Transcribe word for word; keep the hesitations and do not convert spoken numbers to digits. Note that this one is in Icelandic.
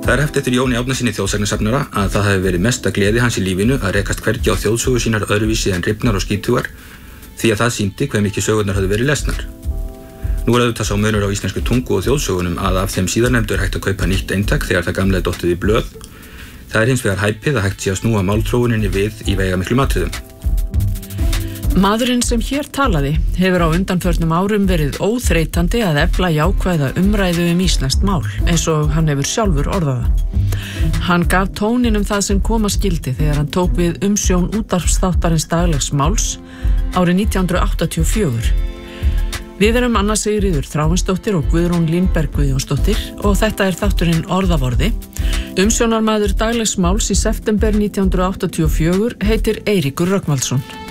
Það er haft eftir Jóni Árnasyni þjóðsagnasafnara að það hafi verið mesta gleði hans í lífinu að rekast hvergi á þjóðsögur sínar öðruvísi en rifnar og skítugar, því að það sýndi hve mikið sögurnar höfðu verið lesnar. Nú er auðvitað sá munur á íslensku tungu og þjóðsögunum að af þeim síðarnefndu er hægt að kaupa nýtt eintak þegar það gamla er dottið í blöð. Það er hins vegar hæpið að hægt sé að snúa málþróuninni við í veigamiklum atriðum. Maðurinn sem hér talaði hefur á undanförnum árum verið óþreytandi að efla jákvæða umræðu um íslenskt mál, eins og hann hefur sjálfur orðaða. Hann gaf tónin um það sem koma skildi þegar hann tók við umsjón útvarpsþáttarins Daglegs máls árið nítján hundruð áttatíu og fjögur. Við erum Anna Sigríður Þráinsdóttir og Guðrún Línberg Guðjónsdóttir og þetta er þátturinn Orðavorði. Umsjónarmaður Daglegs máls í september nítján hundruð áttatíu og fjögur heitir Eiríkur Rögnvaldsson.